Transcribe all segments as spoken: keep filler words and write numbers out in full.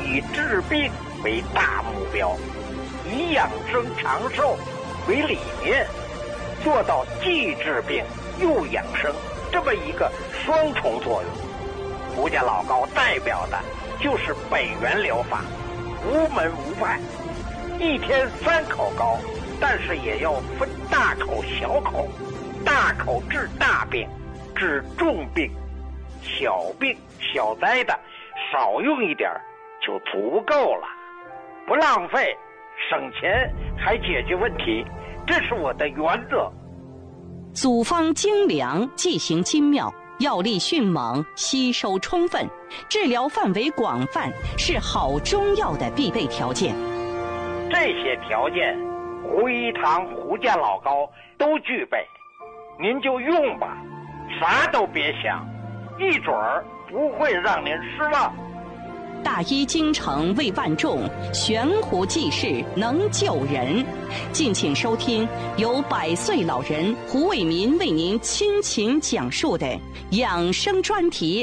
以治病为大目标，以养生长寿为理念，做到既治病又养生这么一个双重作用。胡家老高代表的就是北元疗法，无门无派，一天三口高，但是也要分大口小口，大口治大病，治重病，小病小灾的少用一点就足够了，不浪费，省钱还解决问题，这是我的原则。 组方精良，剂行精妙，药力迅猛，吸收充分，治疗范围广泛，是好中药的必备条件。 这些条件胡一堂胡家老高都具备，您就用吧，啥都别想，一准儿不会让您失望。 大医精诚为万众，悬壶济世能救人。敬请收听由百岁老人胡伟民为您倾情讲述的养生专题。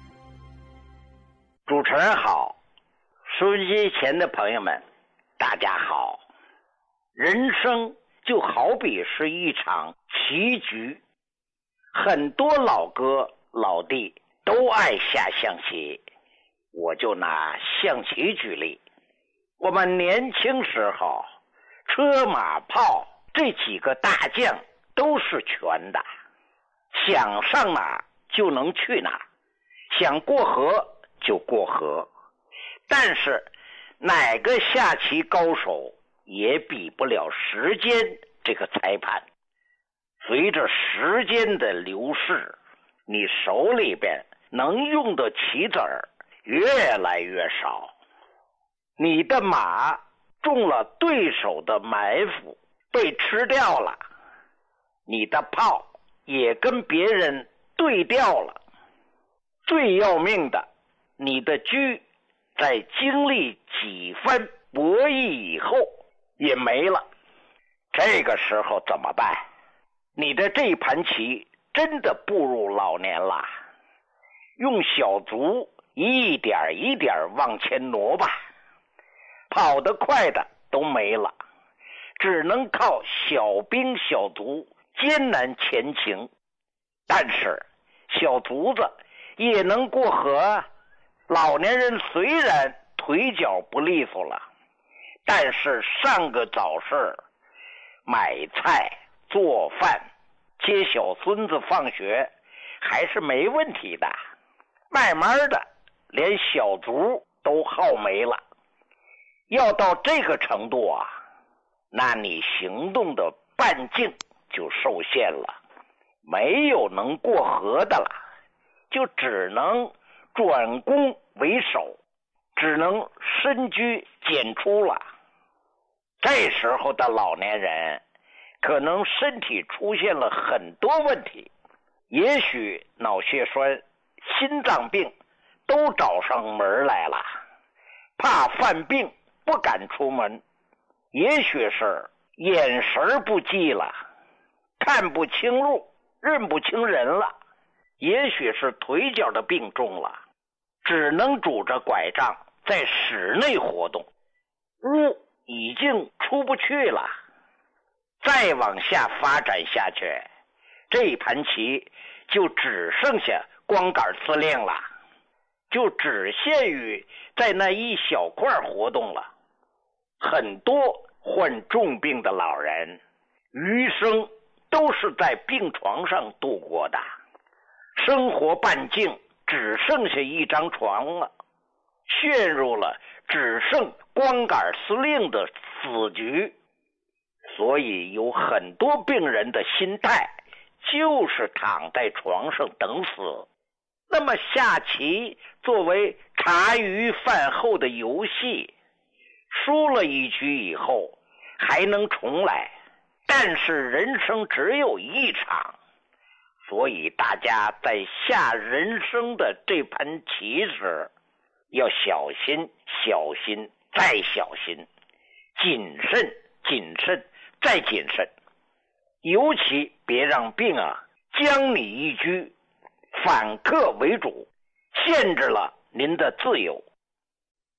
主持人好，收音机前的朋友们大家好。人生就好比是一场棋局，很多老哥老弟都爱下象棋，我就拿象棋举例。我们年轻时候车马炮这几个大将都是全的，想上哪就能去哪，想过河就过河。但是哪个下棋高手也比不了时间这个裁判。随着时间的流逝，你手里边能用的棋子儿越来越少，你的马中了对手的埋伏，被吃掉了，你的炮也跟别人对调了。最要命的，你的车在经历几番博弈以后也没了。这个时候怎么办？你的这盘棋真的步入老年了，用小卒一点一点往前挪吧，跑得快的都没了，只能靠小兵小卒艰难前行。但是小卒子也能过河，老年人虽然腿脚不利索了，但是上个早市买菜做饭接小孙子放学还是没问题的，慢慢的连小卒都耗没了。要到这个程度啊，那你行动的半径就受限了，没有能过河的了，就只能转攻为守，只能深居简出了。这时候的老年人可能身体出现了很多问题，也许脑血栓、心脏病都找上门来了，怕犯病不敢出门，也许是眼神不济了，看不清路，认不清人了，也许是腿脚的病重了，只能拄着拐杖在室内活动，屋已经出不去了。再往下发展下去，这盘棋就只剩下光杆司令了，就只限于在那一小块活动了。很多患重病的老人余生都是在病床上度过的，生活半径只剩下一张床了，陷入了只剩光杆司令的死局。所以有很多病人的心态就是躺在床上等死。那么下棋作为茶余饭后的游戏，输了一局以后还能重来，但是人生只有一场，所以大家在下人生的这盘棋时要小心小心再小心，谨慎谨慎再谨慎，尤其别让病啊将你一居，反客为主，限制了您的自由。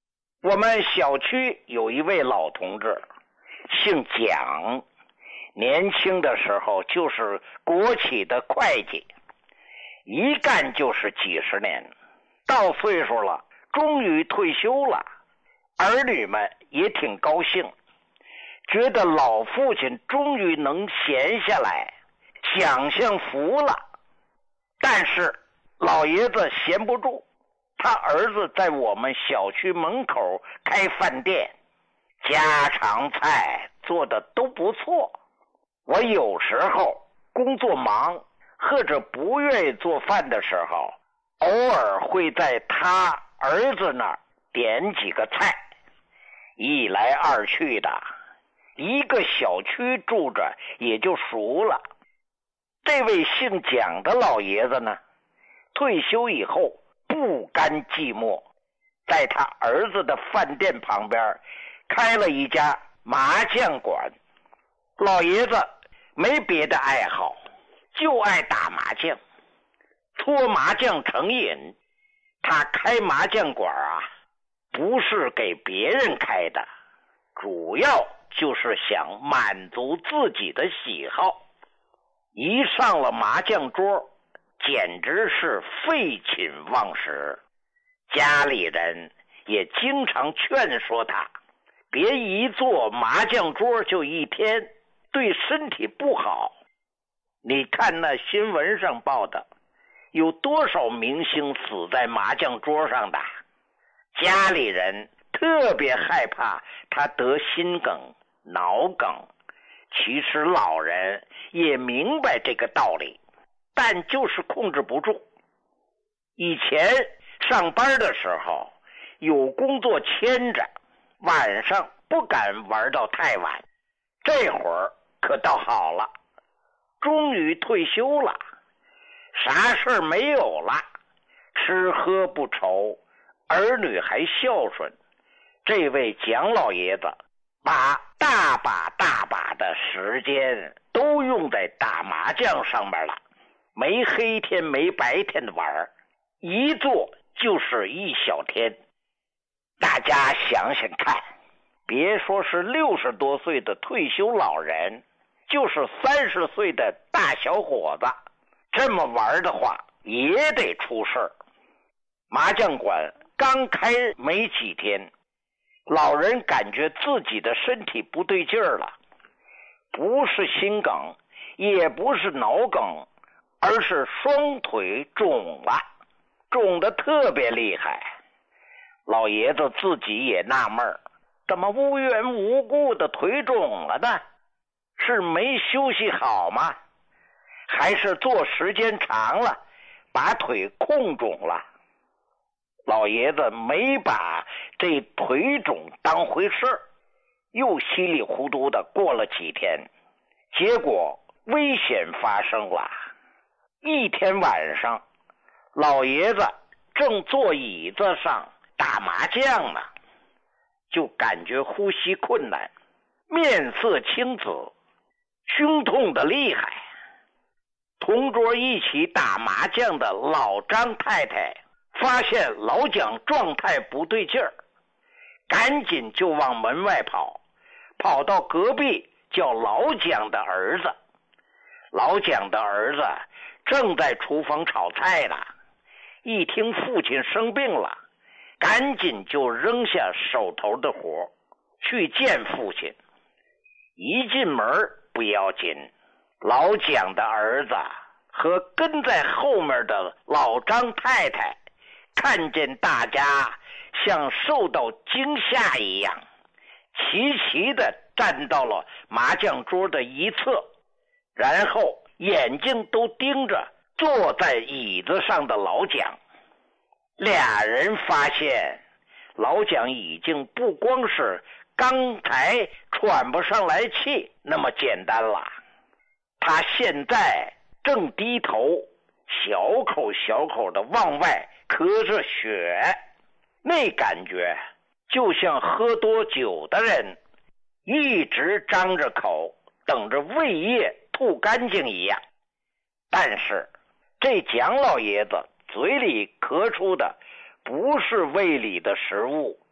我们小区有一位老同志，姓蒋，年轻的时候就是国企的会计，一干就是几十年，到岁数了，终于退休了，儿女们也挺高兴，觉得老父亲终于能闲下来，享享福了。但是老爷子闲不住，他儿子在我们小区门口开饭店，家常菜做的都不错。我有时候工作忙或者不愿意做饭的时候，偶尔会在他儿子那儿点几个菜，一来二去的，一个小区住着也就熟了。这位姓蒋的老爷子呢，退休以后不甘寂寞，在他儿子的饭店旁边开了一家麻将馆。老爷子没别的爱好，就爱打麻将，搓麻将成瘾。他开麻将馆啊，不是给别人开的，主要就是想满足自己的喜好。一上了麻将桌，简直是废寝忘食，家里人也经常劝说他，别一坐麻将桌就一天，对身体不好。你看那新闻上报的，有多少明星死在麻将桌上的？家里人特别害怕他得心梗、脑梗。其实老人也明白这个道理，但就是控制不住。以前上班的时候有工作牵着，晚上不敢玩到太晚，这会儿可倒好了，终于退休了，啥事儿没有了，吃喝不愁，儿女还孝顺。这位蒋老爷子把大把大把的时间都用在打麻将上面了，没黑天没白天的玩，一坐就是一小天。大家想想看，别说是六十多岁的退休老人，就是三十岁的大小伙子，这么玩的话也得出事儿。麻将馆刚开没几天，老人感觉自己的身体不对劲儿了，不是心梗，也不是脑梗，而是双腿肿了，肿得特别厉害。老爷子自己也纳闷，怎么无缘无故的腿肿了呢？是没休息好吗？还是坐时间长了，把腿控肿了？老爷子没把这腿肿当回事，又稀里糊涂的过了几天，结果危险发生了。一天晚上，老爷子正坐椅子上打麻将呢，就感觉呼吸困难，面色青紫，胸痛的厉害。同桌一起打麻将的老张太太发现老蒋状态不对劲儿，赶紧就往门外跑，跑到隔壁叫老蒋的儿子。老蒋的儿子正在厨房炒菜呢，一听父亲生病了，赶紧就扔下手头的活去见父亲。一进门不要紧，老蒋的儿子和跟在后面的老张太太看见大家像受到惊吓一样，齐齐地站到了麻将桌的一侧，然后眼睛都盯着坐在椅子上的老蒋。俩人发现老蒋已经不光是刚才喘不上来气那么简单了，他现在正低头小口小口的往外咳着血，那感觉就像喝多酒的人一直张着口等着胃液吐干净一样。但是这蒋老爷子嘴里咳出的不是胃里的食物，